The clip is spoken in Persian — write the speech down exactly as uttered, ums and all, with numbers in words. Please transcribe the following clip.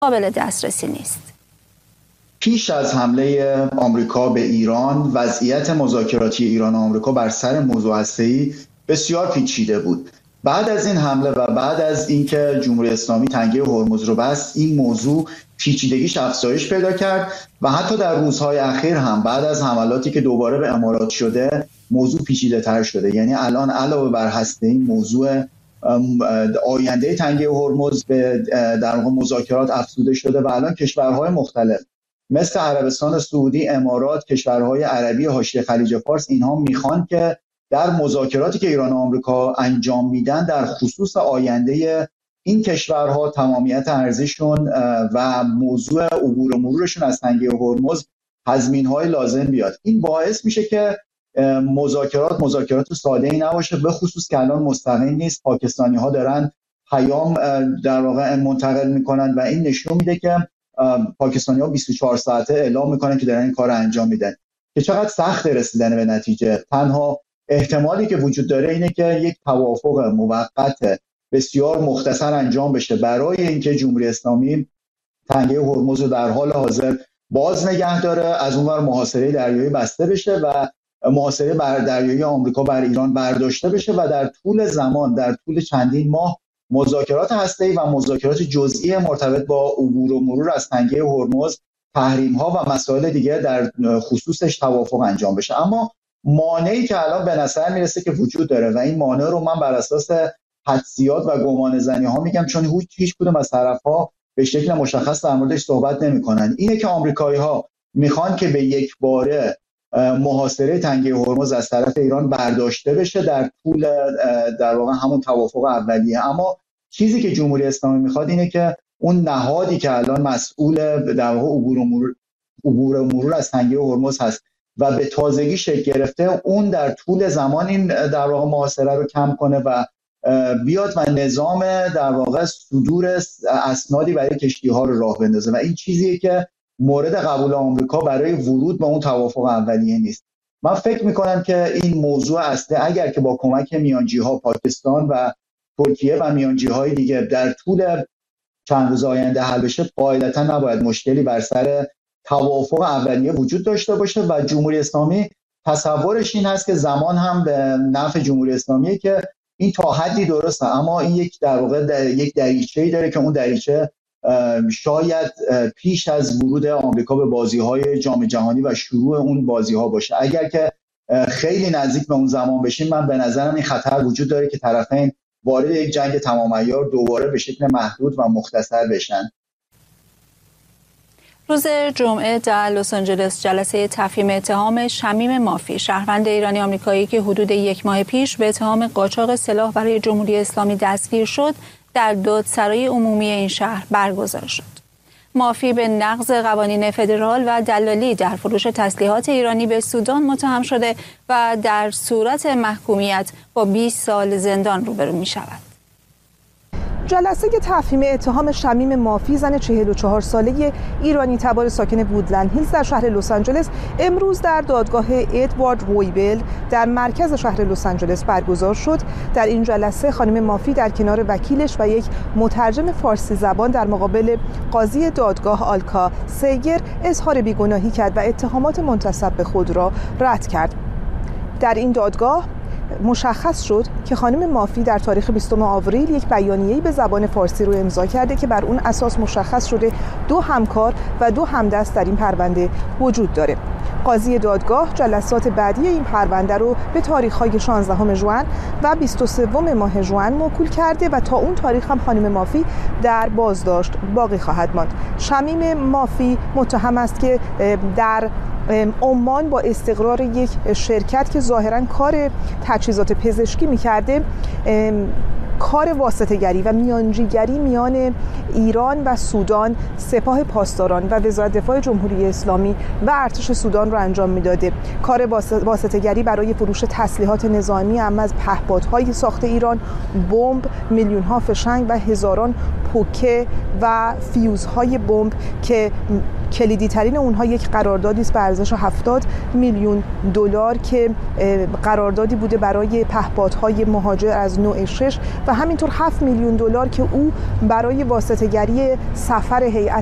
قابل دسترسی نیست. پیش از حمله آمریکا به ایران، وضعیت مذاکراتی ایران و آمریکا بر سر موضوع هسته‌ای بسیار پیچیده بود. بعد از این حمله و بعد از اینکه جمهوری اسلامی تنگه هرمز رو بست، این موضوع پیچیدگیش افزایش پیدا کرد و حتی در روزهای اخیر هم بعد از حملاتی که دوباره به امارات شده، موضوع پیچیده تر شده. یعنی الان علاوه بر هسته‌ای، موضوع آینده تنگه هرمز به در واقع مذاکرات افزوده شده و الان کشورهای مختلف مثل عربستان سعودی، امارات، کشورهای عربی حاشیه خلیج فارس، اینها میخوان که در مذاکراتی که ایران و آمریکا انجام میدن در خصوص آینده این کشورها، تمامیت ارزششون و موضوع عبور و مرورشون از تنگه هرمز تضمین‌های لازم بیاد. این باعث میشه که مذاکرات مذاکرات ساده‌ای نباشه، به خصوص که الان مستقیم نیست. پاکستانی‌ها دارن پیام در واقع منتقل میکنن و این نشون میده که پاکستانی‌ها بیست و چهار ساعته اعلام میکنن که دارن این کار انجام میدن. که چقدر سخت رسیدن به نتیجه. تنها احتمالی که وجود داره اینه که یک توافق موقت بسیار مختصر انجام بشه برای اینکه جمهوری اسلامی تنگه هرمز رو در حال حاضر باز نگه داره، از اونور محاصره دریایی بسته بشه و محاصره بر دریایی آمریکا بر ایران برداشته بشه و در طول زمان، در طول چندین ماه، مذاکرات هسته‌ای و مذاکرات جزئی مرتبط با عبور و مرور از تنگه هرمز، تحریم‌ها و مسائل دیگه در خصوصش توافق انجام بشه. اما مانعی که الان به نظر میرسه که وجود داره و این مانع رو من بر اساس حدسیات و گمانه‌زنی‌ها میگم، چون هیچ کدوم از طرف‌ها به شکل مشخص در موردش صحبت نمی‌کنن، اینه که آمریکایی‌ها میخوان که به یک باره محاصره تنگه هرمز از طرف ایران برداشته بشه در طول در واقع همون توافق اولیه. اما چیزی که جمهوری اسلامی میخواد اینه که اون نهادی که الان مسئول در واقع عبور و مرور عبور و مرور از تنگه هرمز هست و به تازگی شکل گرفته، اون در طول زمان این در واقع محاصره رو کم کنه و بیاد و نظام در واقع صدور اسنادی برای کشتی‌ها رو راه بندازه و این چیزیه که مورد قبول آمریکا برای ورود به اون توافق اولیه نیست. من فکر میکنم که این موضوع اصلی اگر که با کمک میانجی‌ها پاکستان و ترکیه و میانجی‌های دیگه در طول چند روز آینده حل بشه، قاعدتا نباید مشکلی بر سر توافق اولیه وجود داشته باشه و جمهوری اسلامی تصورش این هست که زمان هم به نفع جمهوری اسلامیه که این تا حدی درسته، اما این یک در واقع در یک دریچه‌ای داره که اون دریچه شاید پیش از ورود آمریکا به بازی‌های جام جهانی و شروع اون بازی‌ها باشه. اگر که خیلی نزدیک به اون زمان بشیم، من به نظرم این خطر وجود داره که طرفین وارد یک جنگ تمام عیار دوباره به شکل محدود و مختصر بشن. روز جمعه در لس آنجلس جلسه تفهیم اتهام شمیم مافی، شهروند ایرانی آمریکایی که حدود یک ماه پیش به اتهام قاچاق سلاح برای جمهوری اسلامی دستگیر شد، در دادسرای عمومی این شهر برگزار شد. مافی به نقض قوانین فدرال و دلالی در فروش تسلیحات ایرانی به سودان متهم شده و در صورت محکومیت با بیست سال زندان روبرو می شود. جلسه تفهیم اتهام شمیم مافی، زن چهل و چهار ساله ایرانی تبار ساکن وودلند هیلز در شهر لس آنجلس، امروز در دادگاه ادوارد رویبل در مرکز شهر لس آنجلس برگزار شد. در این جلسه خانم مافی در کنار وکیلش و یک مترجم فارسی زبان در مقابل قاضی دادگاه آلکا سیگر اظهار بیگناهی کرد و اتهامات منتسب به خود را رد کرد. در این دادگاه مشخص شد که خانم مافی در تاریخ بیستم آوریل یک بیانیه‌ای به زبان فارسی رو امضا کرده که بر اون اساس مشخص شده دو همکار و دو همدست در این پرونده وجود داره. قاضی دادگاه جلسات بعدی این پرونده رو به تاریخ‌های شانزدهم ژوئن و بیست و سوم ماه ژوئن موکول کرده و تا اون تاریخ هم خانم مافی در بازداشت باقی خواهد ماند. شمیم مافی متهم است که در عمان با استقرار یک شرکت که ظاهراً کار تجهیزات پزشکی می‌کرده، کار واسطه‌گری و میانجیگری میان ایران و سودان، سپاه پاسداران و وزارت دفاع جمهوری اسلامی و ارتش سودان را انجام میداده. کار واسطه‌گری برای فروش تسلیحات نظامی، اما از پهپادهای ساخت ایران، بمب، میلیون‌ها فشنگ و هزاران پوکه و فیوزهای بمب که کلیدی ترین اونها یک قراردادی است به ارزش هفتاد میلیون دلار که قراردادی بوده برای پهپادهای مهاجر از نوع شش و همینطور هفت میلیون دلار که او برای واسطه‌گری سفر هیئت